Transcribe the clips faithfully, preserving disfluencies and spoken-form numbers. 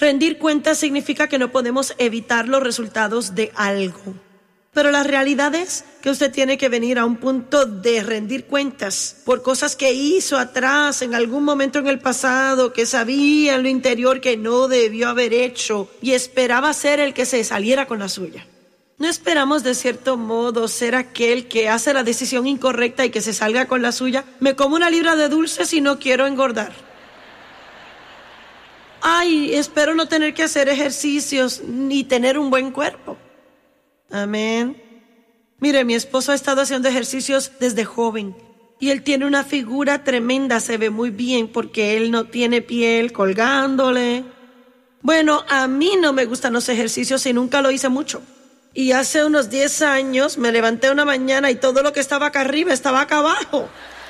Rendir cuentas significa que no podemos evitar los resultados de algo. Pero la realidad es que usted tiene que venir a un punto de rendir cuentas por cosas que hizo atrás, en algún momento en el pasado, que sabía en lo interior que no debió haber hecho y esperaba ser el que se saliera con la suya. No esperamos de cierto modo ser aquel que hace la decisión incorrecta y que se salga con la suya. Me como una libra de dulces y no quiero engordar. Ay, espero no tener que hacer ejercicios ni tener un buen cuerpo. Amén. Mire, mi esposo ha estado haciendo ejercicios desde joven y él tiene una figura tremenda, se ve muy bien porque él no tiene piel colgándole. Bueno, a mí no me gustan los ejercicios y nunca lo hice mucho. Y hace unos diez años me levanté una mañana y todo lo que estaba acá arriba estaba acá abajo.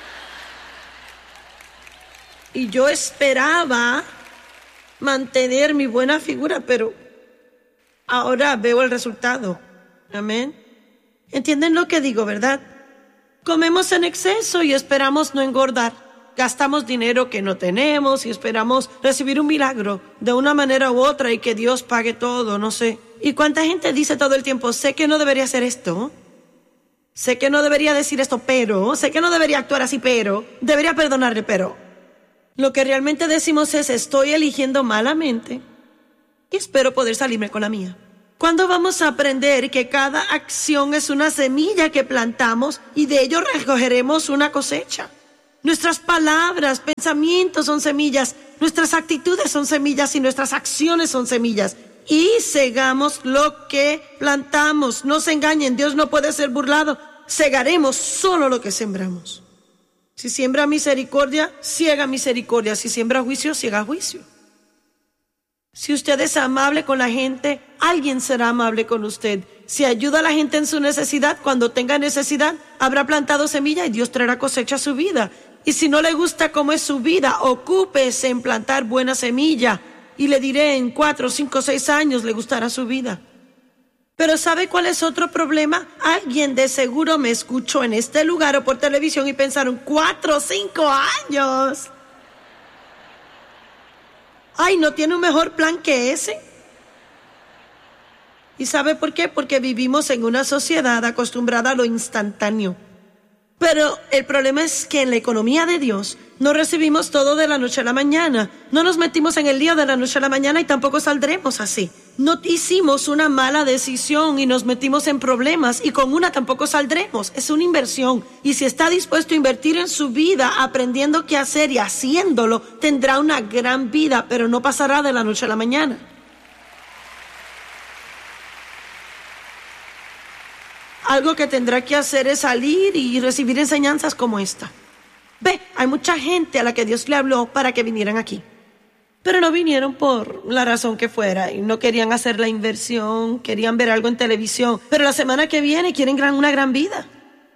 Y yo esperaba mantener mi buena figura, pero ahora veo el resultado. Amén. ¿Entienden lo que digo, verdad? Comemos en exceso y esperamos no engordar. Gastamos dinero que no tenemos y esperamos recibir un milagro de una manera u otra y que Dios pague todo, no sé. ¿Y cuánta gente dice todo el tiempo, sé que no debería hacer esto? Sé que no debería decir esto, pero... Sé que no debería actuar así, pero... Debería perdonarle, pero... Lo que realmente decimos es, estoy eligiendo malamente y espero poder salirme con la mía. ¿Cuándo vamos a aprender que cada acción es una semilla que plantamos y de ello recogeremos una cosecha? Nuestras palabras, pensamientos son semillas, nuestras actitudes son semillas y nuestras acciones son semillas. Y segamos lo que plantamos. No se engañen, Dios no puede ser burlado. Segaremos solo lo que sembramos. Si siembra misericordia, ciega misericordia. Si siembra juicio, ciega juicio. Si usted es amable con la gente, alguien será amable con usted. Si ayuda a la gente en su necesidad, cuando tenga necesidad, habrá plantado semilla y Dios traerá cosecha a su vida. Y si no le gusta cómo es su vida, ocúpese en plantar buena semilla. Y le diré, en cuatro, cinco, seis años le gustará su vida. Pero ¿sabe cuál es otro problema? Alguien de seguro me escuchó en este lugar o por televisión y pensaron, cuatro o cinco años. Ay, ¿no tiene un mejor plan que ese? ¿Y sabe por qué? Porque vivimos en una sociedad acostumbrada a lo instantáneo. Pero el problema es que en la economía de Dios no recibimos todo de la noche a la mañana. No nos metimos en el día de la noche a la mañana y tampoco saldremos así. No hicimos una mala decisión y nos metimos en problemas y con una tampoco saldremos. Es una inversión. Y si está dispuesto a invertir en su vida aprendiendo qué hacer y haciéndolo, tendrá una gran vida, pero no pasará de la noche a la mañana. Algo que tendrá que hacer es salir y recibir enseñanzas como esta. Ve, hay mucha gente a la que Dios le habló para que vinieran aquí. Pero no vinieron por la razón que fuera y no querían hacer la inversión, querían ver algo en televisión. Pero la semana que viene quieren gran, una gran vida.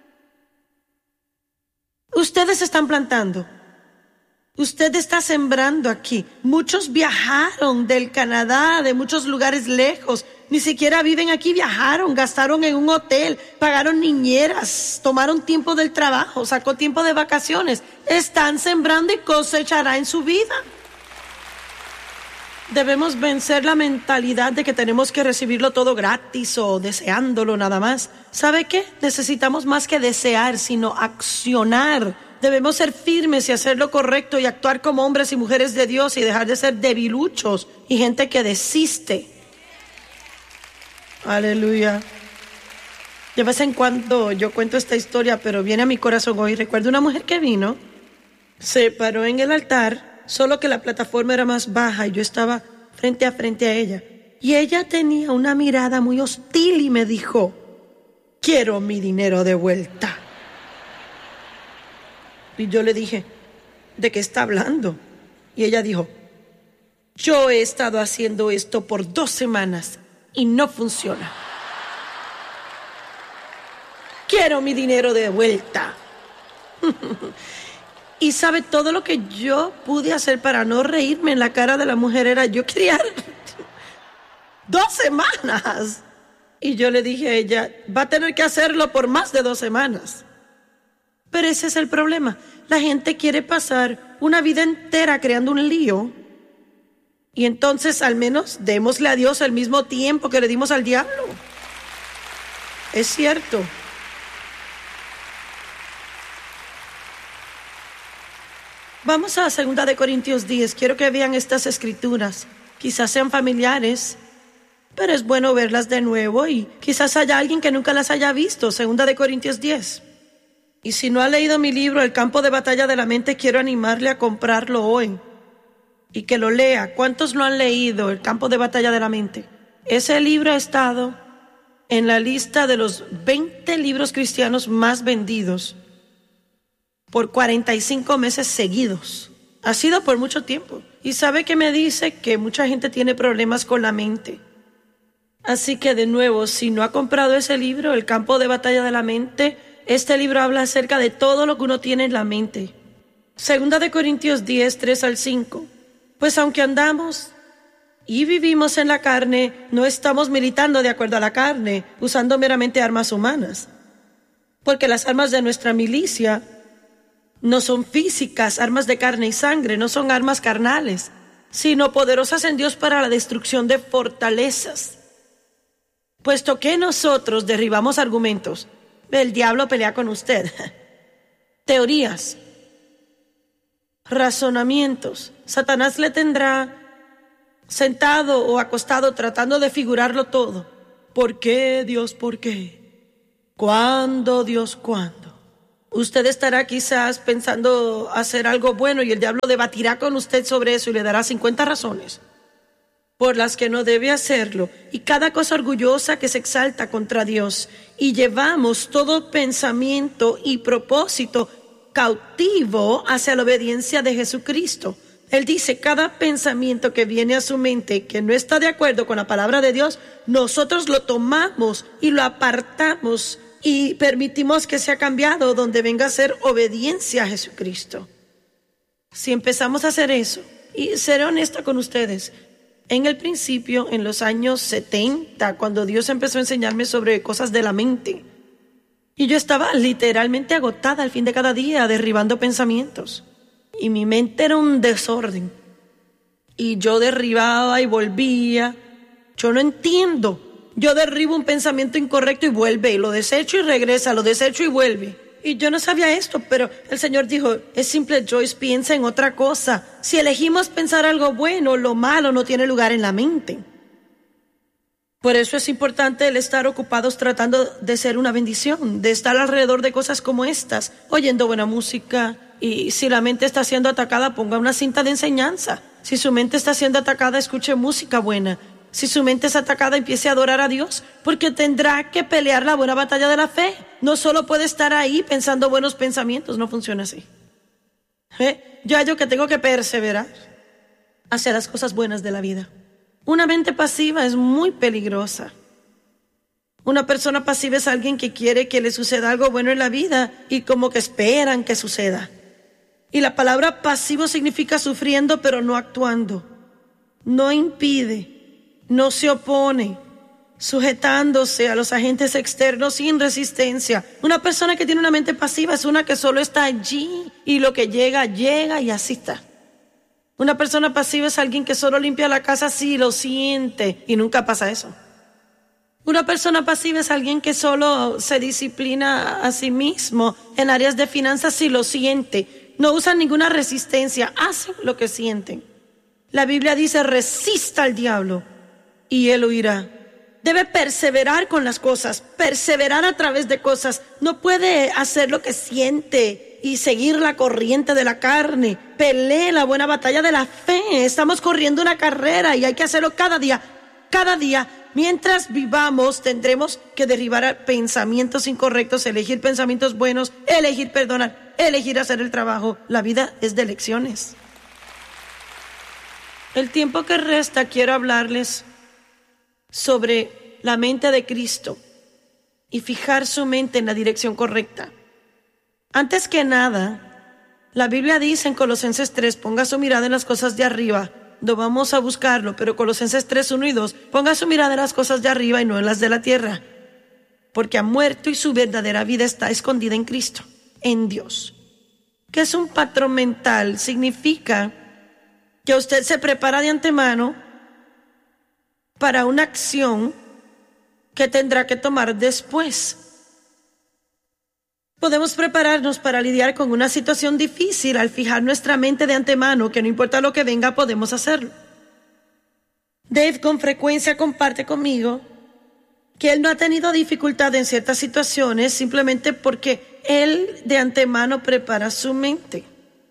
Ustedes están plantando. Usted está sembrando aquí. Muchos viajaron del Canadá, de muchos lugares lejos. Ni siquiera viven aquí, viajaron, gastaron en un hotel, pagaron niñeras, tomaron tiempo del trabajo, sacó tiempo de vacaciones. Están sembrando y cosechará en su vida. Debemos vencer la mentalidad de que tenemos que recibirlo todo gratis o deseándolo nada más. ¿Sabe qué? Necesitamos más que desear, sino accionar. Debemos ser firmes y hacer lo correcto y actuar como hombres y mujeres de Dios y dejar de ser debiluchos y gente que desiste. Aleluya. De vez en cuando yo cuento esta historia, pero viene a mi corazón hoy. Recuerdo una mujer que vino, se paró en el altar, solo que la plataforma era más baja y yo estaba frente a frente a ella. Y ella tenía una mirada muy hostil y me dijo, quiero mi dinero de vuelta. Y yo le dije, ¿de qué está hablando? Y ella dijo, yo he estado haciendo esto por dos semanas y no funciona. Quiero mi dinero de vuelta. Y sabe, todo lo que yo pude hacer para no reírme en la cara de la mujer era, yo quería dos semanas. Y yo le dije a ella, va a tener que hacerlo por más de dos semanas. Pero ese es el problema. La gente quiere pasar una vida entera creando un lío Y entonces al menos démosle a Dios el mismo tiempo que le dimos al diablo. Es cierto. Vamos a segunda de Corintios diez. Quiero que vean estas escrituras. Quizás sean familiares, pero es bueno verlas de nuevo y quizás haya alguien que nunca las haya visto. segunda de Corintios diez. Y si no ha leído mi libro, El campo de batalla de la mente, quiero animarle a comprarlo hoy y que lo lea. ¿Cuántos lo han leído, El campo de batalla de la mente? Ese libro ha estado en la lista de los veinte libros cristianos más vendidos por cuarenta y cinco meses seguidos. Ha sido por mucho tiempo. Y sabe que me dice que mucha gente tiene problemas con la mente. Así que de nuevo, si no ha comprado ese libro, El campo de batalla de la mente, este libro habla acerca de todo lo que uno tiene en la mente. Segunda de Corintios diez, tres al cinco. Pues aunque andamos y vivimos en la carne, no estamos militando de acuerdo a la carne, usando meramente armas humanas. Porque las armas de nuestra milicia no son físicas, armas de carne y sangre, no son armas carnales, sino poderosas en Dios para la destrucción de fortalezas. Puesto que nosotros derribamos argumentos, el diablo pelea con usted, teorías, razonamientos. Satanás le tendrá sentado o acostado tratando de figurarlo todo. ¿Por qué, Dios, por qué? ¿Cuándo, Dios, cuándo? Usted estará quizás pensando hacer algo bueno y el diablo debatirá con usted sobre eso y le dará cincuenta razones por las que no debe hacerlo, y cada cosa orgullosa que se exalta contra Dios, y llevamos todo pensamiento y propósito cautivo hacia la obediencia de Jesucristo. Él dice, cada pensamiento que viene a su mente que no está de acuerdo con la palabra de Dios, nosotros lo tomamos y lo apartamos y permitimos que sea cambiado donde venga a ser obediencia a Jesucristo. Si empezamos a hacer eso, y seré honesta con ustedes, en el principio, en los años setenta, cuando Dios empezó a enseñarme sobre cosas de la mente, y yo estaba literalmente agotada al fin de cada día, derribando pensamientos, y mi mente era un desorden, y yo derribaba y volvía. Yo no entiendo. Yo derribo un pensamiento incorrecto y vuelve, y lo desecho y regresa, lo desecho y vuelve. Y yo no sabía esto, pero el Señor dijo, es simple, Joyce, piensa en otra cosa. Si elegimos pensar algo bueno, lo malo no tiene lugar en la mente. Por eso es importante el estar ocupados tratando de ser una bendición, de estar alrededor de cosas como estas, oyendo buena música. Y si la mente está siendo atacada, ponga una cinta de enseñanza. Si su mente está siendo atacada, escuche música buena. Si su mente es atacada, empiece a adorar a Dios, porque tendrá que pelear la buena batalla de la fe. No solo puede estar ahí pensando buenos pensamientos, no funciona así. ¿Eh? Yo hallo que tengo que perseverar hacia las cosas buenas de la vida. Una mente pasiva es muy peligrosa. Una persona pasiva es alguien que quiere que le suceda algo bueno en la vida y como que esperan que suceda. Y la palabra pasivo significa sufriendo pero no actuando. No impide. No se opone, sujetándose a los agentes externos sin resistencia. Una persona que tiene una mente pasiva es una que solo está allí y lo que llega, llega y así está. Una persona pasiva es alguien que solo limpia la casa si lo siente y nunca pasa eso. Una persona pasiva es alguien que solo se disciplina a sí mismo en áreas de finanzas si lo siente. No usan ninguna resistencia, hacen lo que sienten. La Biblia dice, resista al diablo y él huirá. Debe perseverar con las cosas, perseverar a través de cosas. No puede hacer lo que siente y seguir la corriente de la carne. Pelee la buena batalla de la fe. Estamos corriendo una carrera y hay que hacerlo cada día, cada día. Mientras vivamos, tendremos que derribar pensamientos incorrectos, elegir pensamientos buenos, elegir perdonar, elegir hacer el trabajo. La vida es de elecciones. El tiempo que resta quiero hablarles sobre la mente de Cristo y fijar su mente en la dirección correcta. Antes que nada, la Biblia dice en Colosenses tres, ponga su mirada en las cosas de arriba. No vamos a buscarlo, pero Colosenses tres, uno y dos, ponga su mirada en las cosas de arriba y no en las de la tierra, porque ha muerto y su verdadera vida está escondida en Cristo, en Dios. ¿Qué es un patrón mental? Significa que usted se prepara de antemano para una acción que tendrá que tomar después. Podemos prepararnos para lidiar con una situación difícil al fijar nuestra mente de antemano que no importa lo que venga, podemos hacerlo. Dave con frecuencia comparte conmigo que él no ha tenido dificultad en ciertas situaciones simplemente porque él de antemano prepara su mente.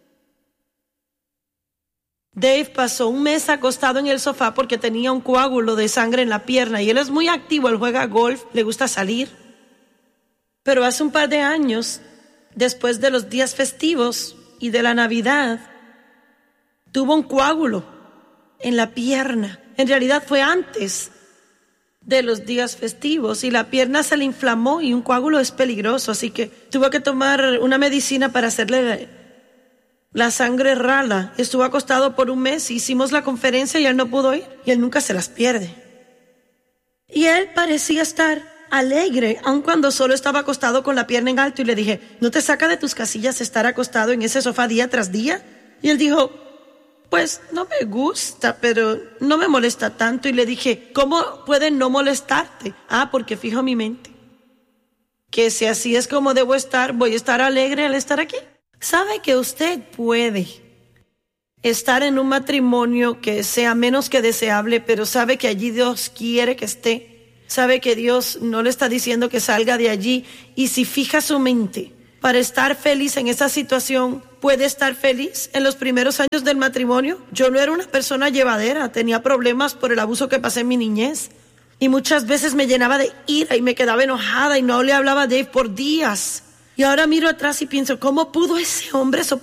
Dave pasó un mes acostado en el sofá porque tenía un coágulo de sangre en la pierna y él es muy activo, él juega golf, le gusta salir. Pero hace un par de años, después de los días festivos y de la Navidad, tuvo un coágulo en la pierna. En realidad fue antes de los días festivos y la pierna se le inflamó y un coágulo es peligroso, así que tuvo que tomar una medicina para hacerle la sangre rala. Estuvo acostado por un mes, hicimos la conferencia y él no pudo ir y él nunca se las pierde. Y él parecía estar alegre, aun cuando solo estaba acostado con la pierna en alto y le dije, ¿no te saca de tus casillas estar acostado en ese sofá día tras día? Y él dijo, pues no me gusta, pero no me molesta tanto. Y le dije, ¿cómo puede no molestarte? Ah, porque fijo mi mente que si así es como debo estar, voy a estar alegre al estar aquí. ¿Sabe que usted puede estar en un matrimonio que sea menos que deseable, pero sabe que allí Dios quiere que esté? Sabe que Dios no le está diciendo que salga de allí, y si fija su mente para estar feliz en esa situación, puede estar feliz. En los primeros años del matrimonio, yo no era una persona llevadera, tenía problemas por el abuso que pasé en mi niñez, y muchas veces me llenaba de ira y me quedaba enojada y no le hablaba a Dave por días. Y ahora miro atrás y pienso, ¿cómo pudo ese hombre soportar